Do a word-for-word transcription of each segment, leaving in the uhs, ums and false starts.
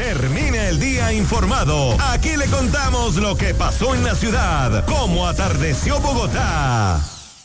Termina el día informado. Aquí le contamos lo que pasó en la ciudad, cómo atardeció Bogotá.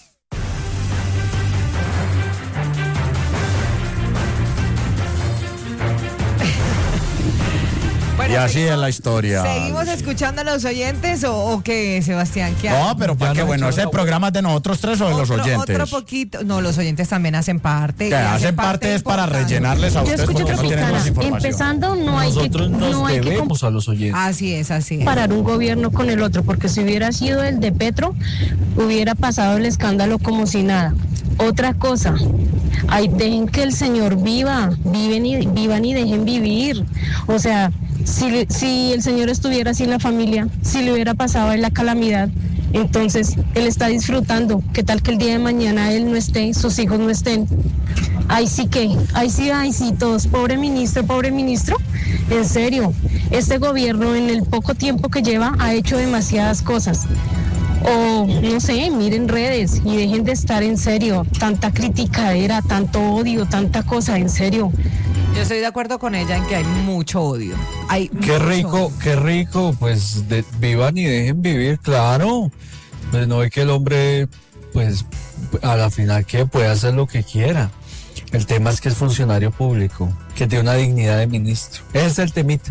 Bueno, y así es la historia. ¿Seguimos Lucía. escuchando a los oyentes o, o qué, Sebastián? ¿Qué no, pero para qué bueno, ¿ese programa es de nosotros tres o de los oyentes? Otro poquito. No, los oyentes también hacen parte. Que hacen parte es para rellenarles a ustedes porque no tienen más información. Empezando, no hay nosotros que, nos no hay debemos que a los oyentes. Así es, así es. Parar un gobierno con el otro, porque si hubiera sido el de Petro, hubiera pasado el escándalo como si nada. Otra cosa, ay, dejen que el señor viva, viven y, vivan y dejen vivir. O sea, si, si el señor estuviera sin la familia, si le hubiera pasado en la calamidad, entonces él está disfrutando. ¿Qué tal que el día de mañana él no esté, sus hijos no estén? Ay, sí que, ay, sí, ay, sí, todos, pobre ministro, pobre ministro. En serio, este gobierno en el poco tiempo que lleva ha hecho demasiadas cosas. O, no sé, miren redes y dejen de estar en serio, tanta criticadera, tanto odio, tanta cosa, en serio. Yo estoy de acuerdo con ella en que hay mucho odio. Hay Qué mucho rico, odio. qué rico, pues de, vivan y dejen vivir, claro. Pues no es que el hombre, pues a la final que puede hacer lo que quiera. El tema es que es funcionario público, que tiene una dignidad de ministro. Ese es el temita.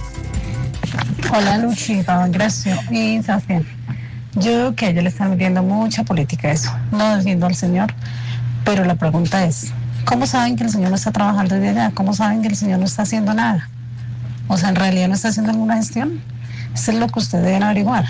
Hola, Luchita, gracias. Y Sebastián, yo creo que a ellos le están metiendo mucha política a eso. No defiendo al señor, pero la pregunta es, ¿cómo saben que el señor no está trabajando desde allá? ¿Cómo saben que el señor no está haciendo nada? O sea, ¿en realidad no está haciendo ninguna gestión? Eso es lo que ustedes deben averiguar.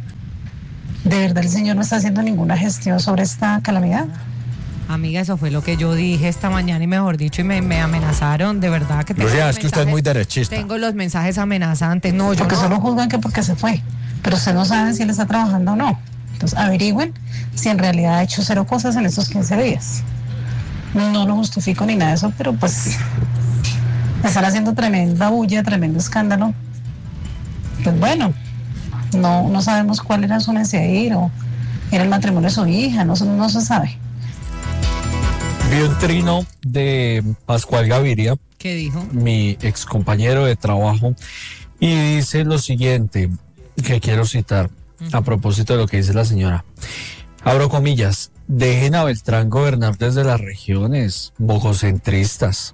¿De verdad el señor no está haciendo ninguna gestión sobre esta calamidad? Amiga, eso fue lo que yo dije esta mañana y mejor dicho, y me, me amenazaron, de verdad que tengo Lucía, los es que usted es muy mensajes- derechista. Tengo los mensajes amenazantes. No, yo Porque no. solo juzgan que porque se fue, pero ustedes no saben si él está trabajando o no. Entonces averigüen si en realidad ha hecho cero cosas en estos quince días. No lo justifico ni nada de eso, pero pues están haciendo tremenda bulla, tremendo escándalo. Pues bueno, no, no sabemos cuál era su necesidad de ir o era el matrimonio de su hija, no, se- no se sabe. Vi un trino de Pascual Gaviria, ¿Qué dijo? mi ex compañero de trabajo, y dice lo siguiente, que quiero citar a propósito de lo que dice la señora. Abro comillas, dejen a Beltrán gobernar desde las regiones, bogocentristas.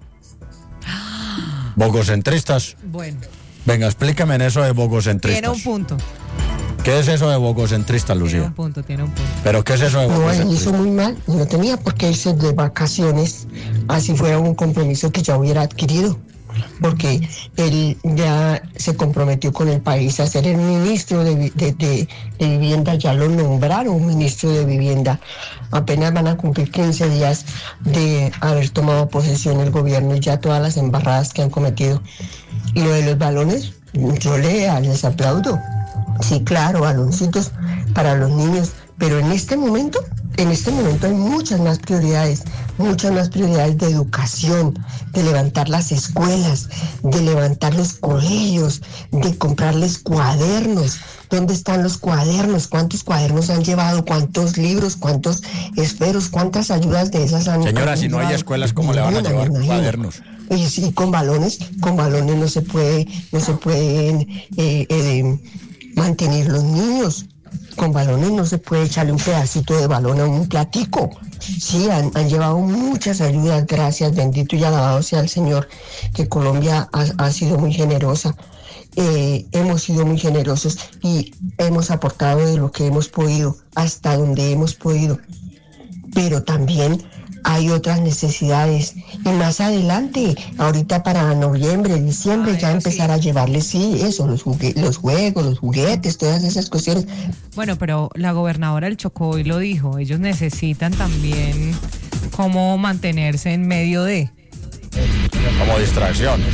Bogocentristas. Bueno, Venga, explíqueme en eso de bogocentristas. tiene un punto. ¿Qué es eso de bogocentristas, Tiene Lucía? un punto, tiene un punto. ¿Pero qué es eso de No, él bogocentristas? hizo muy mal, no tenía por qué irse de vacaciones, así fuera un compromiso que ya hubiera adquirido, porque él ya se comprometió con el país a ser el ministro de, vi- de, de- de vivienda, ya lo nombraron ministro de vivienda, apenas van a cumplir quince días de haber tomado posesión el gobierno y ya todas las embarradas que han cometido. Y lo de los balones, yo le, les aplaudo. Sí, claro, baloncitos para los niños, pero en este momento, en este momento hay muchas más prioridades, muchas más prioridades de educación, de levantar las escuelas, de levantar los colegios, de comprarles cuadernos. ¿Dónde están los cuadernos? ¿Cuántos cuadernos han llevado? ¿Cuántos libros? ¿Cuántos esferos? ¿Cuántas ayudas de esas han Señora, han si no hay llevado? escuelas, ¿cómo le van a Ninguna, llevar me imagino. cuadernos? Y sí, con balones, con balones no se puede, no se pueden eh, eh, mantener los niños. Con balones no se puede echarle un pedacito de balón a un platico. Sí, han, han llevado muchas ayudas, gracias, bendito y alabado sea el Señor, que Colombia ha, ha sido muy generosa. Eh, hemos sido muy generosos y hemos aportado de lo que hemos podido, hasta donde hemos podido. Pero también hay otras necesidades y más adelante, ahorita para noviembre, diciembre, Ah, ya eso empezar sí. a llevarles, sí, eso, los, jugue- los juegos, los juguetes, todas esas cuestiones. Bueno, pero la gobernadora del Chocó hoy lo dijo, ellos necesitan también cómo mantenerse en medio de... Como distracciones.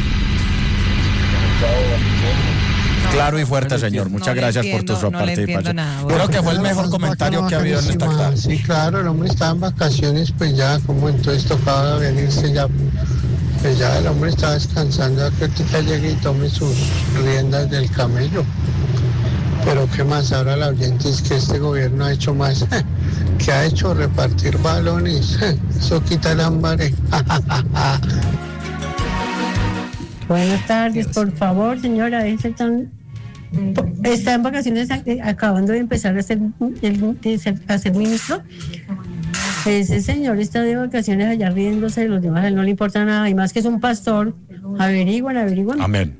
Claro y fuerte, señor. No Muchas le gracias entiendo, por tu no le entiendo participación. nada. Creo que fue el mejor comentario que ha habido en esta tarde. Sí, claro, el hombre estaba en vacaciones, pues ya, como entonces tocaba venirse ya. Pues ya el hombre estaba descansando, que ahorita llegue y tome sus riendas del camello. Pero qué más, ahora la oyente es que este gobierno ha hecho más. ¿Qué ha hecho? Repartir balones. Eso quita el hambre. Buenas tardes, por favor, señora, ese tan... está en vacaciones, acabando de empezar a ser, a ser ministro. Ese señor está de vacaciones allá riéndose de los demás, a él no le importa nada, y más que es un pastor. Averigüen, averigüen. Amén.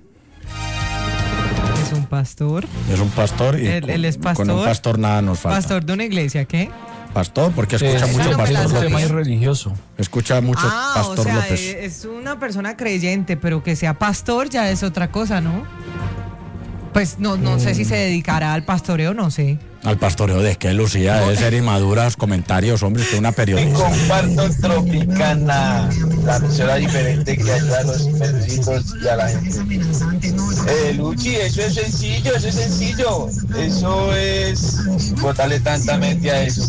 ¿Es un pastor? Es un pastor y Él, con, él es pastor. con un pastor nada nos falta. ¿Pastor de una iglesia, qué? Pastor, porque escucha Eh, mucho no me la Pastor sabía. tema López. religioso. Escucha mucho Ah, Pastor o sea, López. es una persona creyente, pero que sea pastor ya es otra cosa, ¿no? Pues no, no sé si se dedicará al pastoreo, no sé. Al pastoreo de qué, Lucía, debe ser inmaduras comentarios, hombre, usted es una Y periodista. comparto Tropicana, la emisora diferente que ayuda a los perritos y a la gente. Eh, Luchi, eso es sencillo, eso es sencillo. Eso es botarle tanta mente a eso.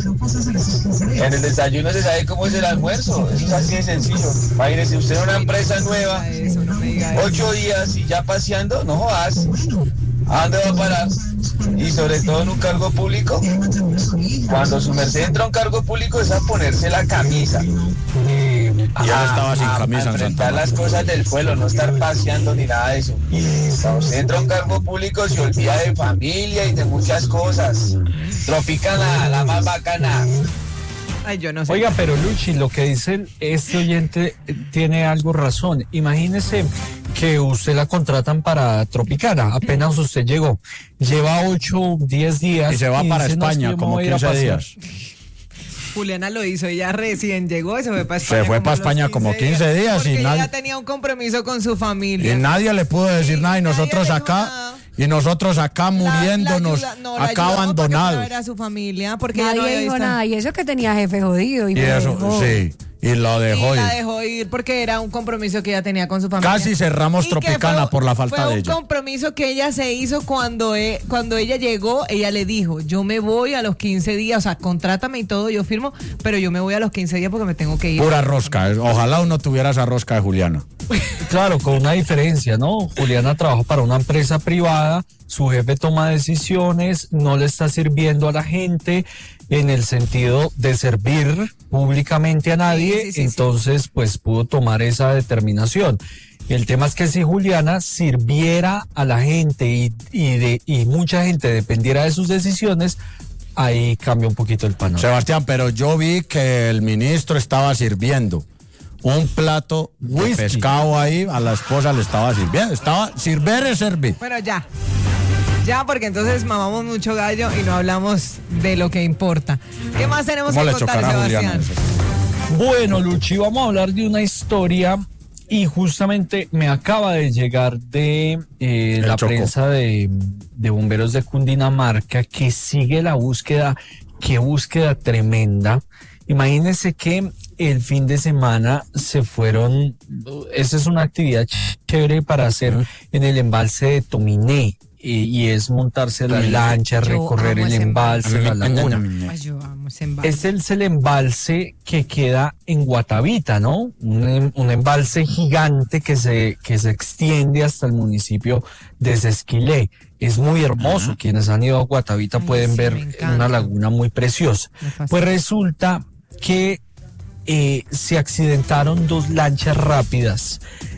En el desayuno se sabe cómo es el almuerzo. Eso es así de sencillo. Imagínese, usted en una empresa nueva, Eso, no me diga eso. ocho días y ya paseando, no jodas. ¿A dónde va a parar? Y sobre todo en un cargo público. Cuando su merced entra a un cargo público es a ponerse la camisa. Y él estaba sin a- camisa a en Santa enfrentar las Marta. cosas del pueblo, no estar paseando ni nada de eso. Cuando usted entra a un cargo público se olvida de familia y de muchas cosas. Tropicana, la más bacana. Ay, yo no sé. Oiga, pero Luchi, lo que dice este oyente eh, tiene algo razón. Imagínese que usted la contratan para Tropicana, apenas usted llegó. Lleva ocho, diez días. Y se va para dice, "No, es que España yo me como voy a ir a quince pasear". días. Juliana lo hizo, ella recién llegó y se fue para España. Se fue como para a los España como quince días porque y ella nadie- ya tenía un compromiso con su Y familia. nadie le pudo decir nada y nadie nosotros le dijo acá, nada. y nosotros acá muriéndonos, La- la ayuda- no, la acá ayudamos para que fuera a abandonados. ver a su familia, porque ella no Nadie había dijo visto- nada. Y eso que tenía jefe jodido. Y, Y me eso, dejó. sí, y lo dejó y la ir. dejó ir porque era un compromiso que ella tenía con su familia. Casi cerramos Y que Tropicana fue- por la falta fue de un ella. compromiso que ella se hizo cuando, e- cuando ella llegó, ella le dijo, yo me voy a los quince días, o sea, contrátame y todo, yo firmo, pero yo me voy a los quince días porque me tengo que ir. Pura rosca. eh. Ojalá uno tuviera esa rosca de Juliana. Claro, con una diferencia, ¿no? Juliana trabaja para una empresa privada, su jefe toma decisiones, no le está sirviendo a la gente en el sentido de servir públicamente a nadie, Sí, sí, sí, entonces pues pudo tomar esa determinación. El tema es que si Juliana sirviera a la gente y, y, de, y mucha gente dependiera de sus decisiones, ahí cambia un poquito el panorama. Sebastián, pero yo vi que el ministro estaba sirviendo un plato de Whisky. pescado ahí, a la esposa le estaba sirviendo. Estaba, sirver es servir. Bueno, ya. Ya, porque entonces mamamos mucho gallo y no hablamos de lo que importa. ¿Qué más tenemos ¿Cómo que le contar, chocará a Juliana Sebastián? eso? Bueno, Luchi, vamos a hablar de una historia y justamente me acaba de llegar de eh, El la Chocó. prensa de, de bomberos de Cundinamarca que sigue la búsqueda, qué búsqueda tremenda. Imagínense que el fin de semana se fueron, esa es una actividad ch- chévere para hacer en el embalse de Tominé. Y, y es montarse la lancha, Yo recorrer amo el ese embalse, la laguna. Ay, yo amo ese embalse. Este es el embalse que queda en Guatavita, ¿no? Un, em- un embalse gigante que se, que se extiende hasta el municipio de Sesquilé. Es muy hermoso. Quienes han ido a Guatavita Ay, pueden sí, ver me encanta. una laguna muy preciosa. Me fascina. Pues resulta que eh, se accidentaron dos lanchas rápidas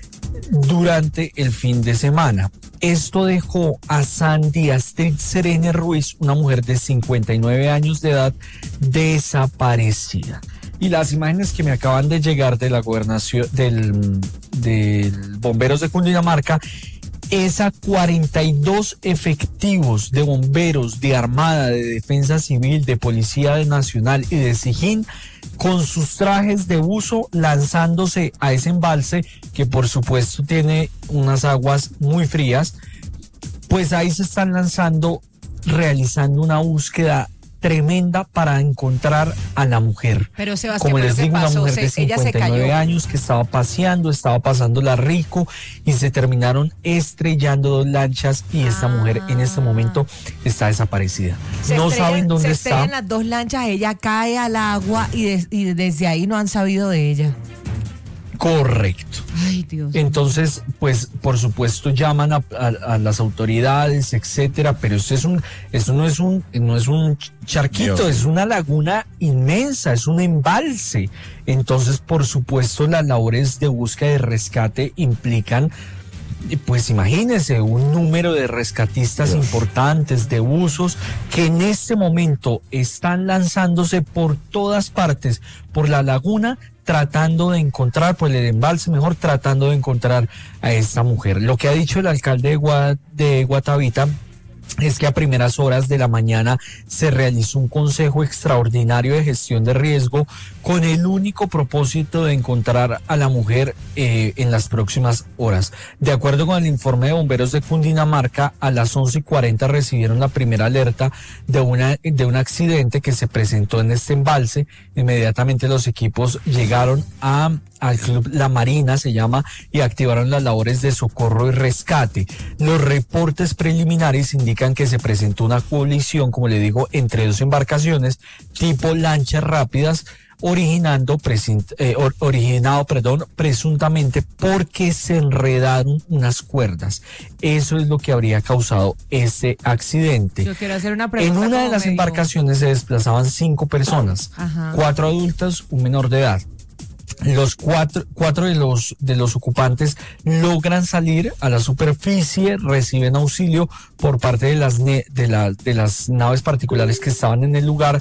durante el fin de semana. Esto dejó a Sandy Astrid Serene Ruiz, una mujer de cincuenta y nueve años de edad, desaparecida. Y las imágenes que me acaban de llegar de la gobernación del, del Bomberos de Cundinamarca es a cuarenta y dos efectivos de bomberos, de Armada, de Defensa Civil, de Policía Nacional y de Sijín con sus trajes de buzo lanzándose a ese embalse que por supuesto tiene unas aguas muy frías. Pues ahí se están lanzando, realizando una búsqueda tremenda para encontrar a la mujer. Pero Sebastián, Como ¿pero les qué digo, una pasó? mujer de Se- ella se cincuenta y nueve cayó. años que estaba paseando, estaba pasándola rico y se terminaron estrellando dos lanchas y esta mujer en este momento está desaparecida. Se No estrellan- saben dónde se está. estrellan las dos lanchas, ella cae al agua y, des- y desde ahí no han sabido de ella. Correcto. Ay, Dios. Entonces, pues, por supuesto, llaman a, a- a las autoridades, etcétera, pero esto es un, esto no es un, no es un charquito, Dios. es una laguna inmensa, es un embalse. Entonces, por supuesto, las labores de búsqueda y rescate implican pues imagínense, un número de rescatistas Dios. importantes, de buzos, que en este momento están lanzándose por todas partes, por la laguna, tratando de encontrar, por el embalse mejor, tratando de encontrar a esta mujer. Lo que ha dicho el alcalde de, Gua, de Guatavita es que a primeras horas de la mañana se realizó un consejo extraordinario de gestión de riesgo con el único propósito de encontrar a la mujer eh, en las próximas horas. De acuerdo con el informe de bomberos de Cundinamarca, a las once y cuarenta recibieron la primera alerta de, una, de un accidente que se presentó en este embalse. Inmediatamente los equipos llegaron a al club La Marina, se llama, y activaron las labores de socorro y rescate. Los reportes preliminares indican que se presentó una colisión, como le digo, entre dos embarcaciones tipo lanchas rápidas, originando presint, eh, or, originado, perdón, presuntamente porque se enredaron unas cuerdas. Eso es lo que habría causado ese accidente. Yo quiero hacer una pregunta. En una de las embarcaciones se desplazaban cinco personas, Ajá. cuatro adultos, un menor de edad. Los cuatro, cuatro de los de los ocupantes logran salir a la superficie, reciben auxilio por parte de las ne, de, la, de las naves particulares que estaban en el lugar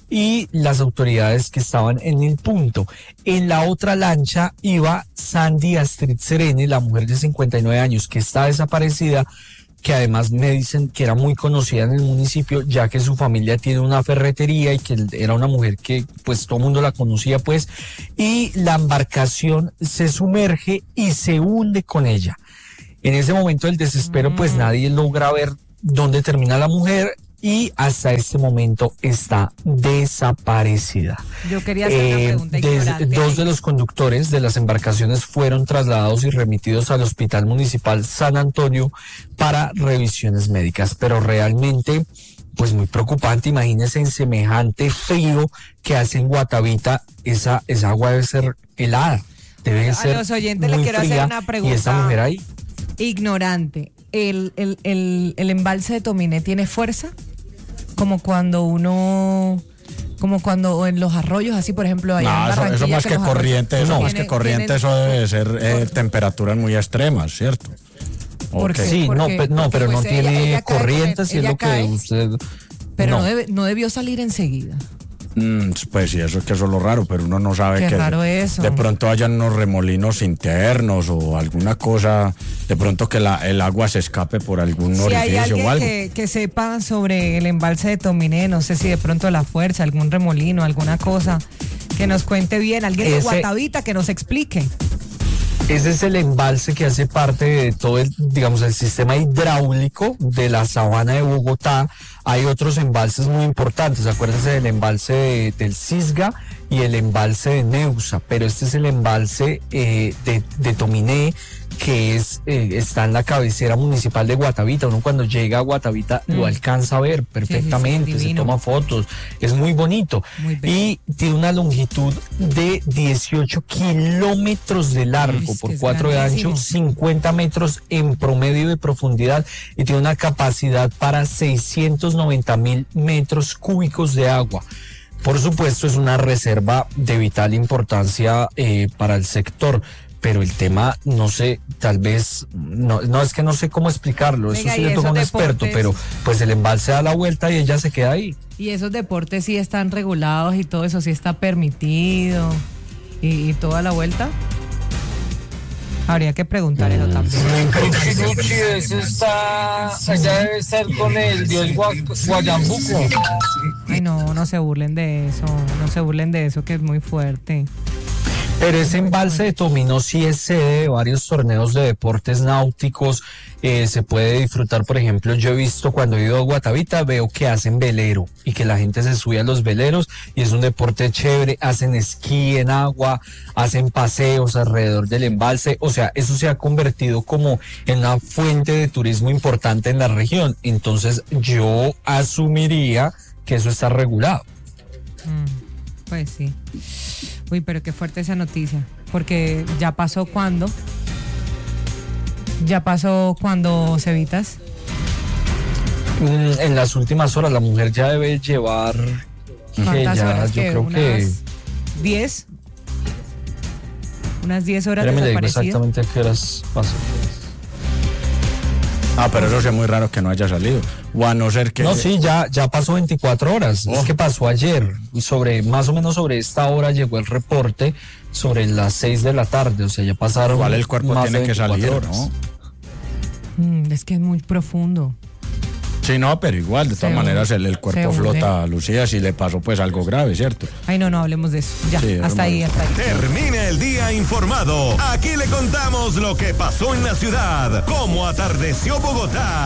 y las autoridades que estaban en el punto. En la otra lancha iba Sandy Astrid Serene, la mujer de cincuenta y nueve años que está desaparecida, que además me dicen que era muy conocida en el municipio, ya que su familia tiene una ferretería y que era una mujer que pues todo el mundo la conocía pues, y la embarcación se sumerge y se hunde con ella. En ese momento del desespero mm. pues nadie logra ver dónde termina la mujer y hasta este momento está desaparecida. Yo quería hacer eh, una pregunta ignorante. Des, dos de los conductores de las embarcaciones fueron trasladados y remitidos al Hospital Municipal San Antonio para revisiones médicas, pero realmente pues muy preocupante. Imagínense en semejante frío que hace en Guatavita, esa, esa agua debe ser helada, debe a ser los oyentes muy le quiero fría, hacer una pregunta y esta mujer ahí. Ignorante. ¿El, el, el, el embalse de Tominé tiene fuerza? Como cuando uno, como cuando en los arroyos, así por ejemplo, allá no, en eso, eso más que, que corriente, eso tiene, más que corriente, tiene, eso debe ser eh, temperaturas muy extremas, ¿cierto? Okay. Sí, no, pe, no, pero pues no ella, tiene ella corrientes, si es lo cae, que usted. Pero no, no, debe, no debió salir enseguida. Mm, pues sí, eso es que eso es lo raro, pero uno no sabe Qué que raro eso. de pronto hayan unos remolinos internos o alguna cosa, de pronto que la, el agua se escape por algún si orificio hay alguien o algo. Que, que sepa sobre el embalse de Tominé, no sé si de pronto la fuerza, algún remolino, alguna cosa, que nos cuente bien, alguien de Guatavita que nos explique. Ese es el embalse que hace parte de todo el, digamos, el sistema hidráulico de la sabana de Bogotá. Hay otros embalses muy importantes, acuérdense del embalse de, del Cisga y el embalse de Neusa, pero este es el embalse eh, de, de Tominé, que es eh, está en la cabecera municipal de Guatavita. Uno cuando llega a Guatavita mm. lo alcanza a ver perfectamente, sí, sí, sí, se toma fotos, es muy bonito muy y tiene una longitud de dieciocho kilómetros de largo es por cuatro de ancho, cincuenta metros en promedio de profundidad y tiene una capacidad para seiscientos noventa mil metros cúbicos de agua. Por supuesto es una reserva de vital importancia eh, para el sector. Pero el tema, no sé, tal vez, no, no es que no sé cómo explicarlo, Venga, eso sí le toca a un experto, pero pues el embalse da la vuelta y ella se queda ahí. Y esos deportes sí están regulados y todo eso sí está permitido y, y toda la vuelta. Habría que preguntar eso también. Luchi, eso está, allá debe ser con el dios Guayambuco. Ay no, no se burlen de eso, no se burlen de eso que es muy fuerte. Pero ese embalse de Tominé sí es sede de varios torneos de deportes náuticos, eh, se puede disfrutar, por ejemplo, yo he visto cuando he ido a Guatavita, veo que hacen velero y que la gente se sube a los veleros y es un deporte chévere, hacen esquí en agua, hacen paseos alrededor del embalse, o sea, eso se ha convertido como en una fuente de turismo importante en la región, entonces yo asumiría que eso está regulado. Mm, pues sí. Uy, pero qué fuerte esa noticia, porque ya pasó cuando, ya pasó cuando, Cevitas. Mm, en las últimas horas la mujer ya debe llevar, ¿cuántas ya, horas? Yo ¿Qué? creo ¿Unas que diez? Unas diez horas desaparecida. desaparecida. Exactamente a qué horas pasó. Ah, pero eso sí es muy raro que no haya salido. O a no ser que... No, sí, ya, ya pasó veinticuatro horas. Oh. Es que pasó ayer. Y sobre, más o menos sobre esta hora llegó el reporte sobre las seis de la tarde. O sea, ya pasaron. Igual el cuerpo más tiene de que salir, horas. ¿no? Mm, es que es muy profundo. Sí, no, pero igual, de todas Se maneras, hunde. el, el cuerpo Se flota, hunde. Lucía, si le pasó pues algo grave, ¿cierto? Ay, no, no hablemos de eso. Ya, Sí, hasta ahí, hasta ahí. Termina el día informado. Aquí le contamos lo que pasó en la ciudad. Cómo atardeció Bogotá.